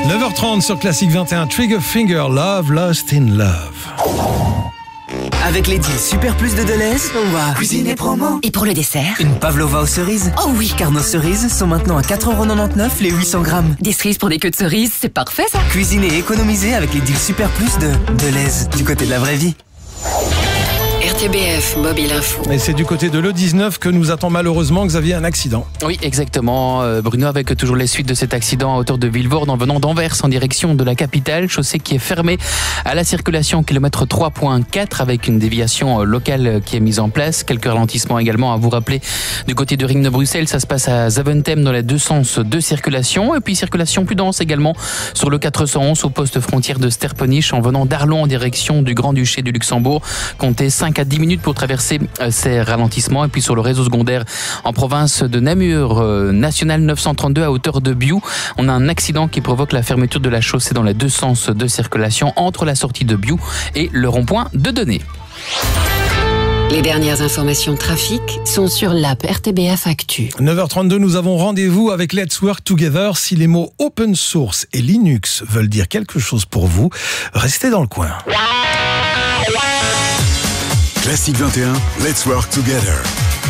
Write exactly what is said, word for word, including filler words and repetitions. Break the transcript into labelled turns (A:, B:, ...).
A: neuf heures trente sur Classique vingt et un, Trigger Finger, Love, Lost in Love.
B: Avec les deals Super Plus de Deleuze, on va cuisiner promo.
C: Et pour le dessert,
B: une pavlova aux cerises.
C: Oh oui,
B: car nos cerises sont maintenant à quatre euros quatre-vingt-dix-neuf les huit cents grammes.
C: Des cerises pour des queues de cerises, c'est parfait ça.
B: Cuisiner et économiser avec les deals Super Plus de Deleuze, du côté de la vraie vie.
C: R T B F Mobile Info.
A: Et c'est du côté de l'E dix-neuf que nous attend malheureusement, Xavier, un accident.
D: Oui, exactement. Euh, Bruno, avec toujours les suites de cet accident à hauteur de Villevorde en venant d'Anvers en direction de la capitale. Chaussée qui est fermée à la circulation kilomètre trois virgule quatre avec une déviation locale qui est mise en place. Quelques ralentissements également à vous rappeler du côté du ring de Bruxelles. Ça se passe à Zaventem dans les deux sens de circulation. Et puis circulation plus dense également sur le quatre cent onze au poste frontière de Sterpenich en venant d'Arlon en direction du Grand-Duché du Luxembourg. Comptez cinq à dix minutes pour traverser ces ralentissements. Et puis sur le réseau secondaire en province de Namur, euh, national neuf cent trente-deux à hauteur de Biou, on a un accident qui provoque la fermeture de la chaussée dans les deux sens de circulation entre la sortie de Biou et le rond-point de Denay.
E: Les dernières informations trafic sont sur l'app R T B F Actu.
A: neuf heures trente-deux, nous avons rendez-vous avec Let's Work Together. Si les mots open source et Linux veulent dire quelque chose pour vous, restez dans le coin.
F: Classique vingt et un, Let's Work Together.